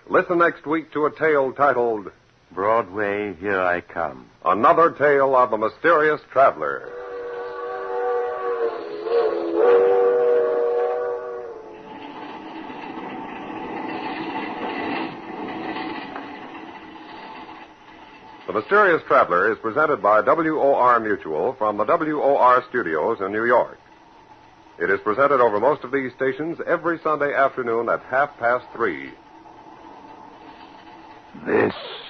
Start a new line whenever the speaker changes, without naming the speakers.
Listen next week to a tale titled
Broadway, Here I Come.
Another Tale of a Mysterious Traveler. The Mysterious Traveler is presented by WOR Mutual from the WOR studios in New York. It is presented over most of these stations every Sunday afternoon at 3:30.
This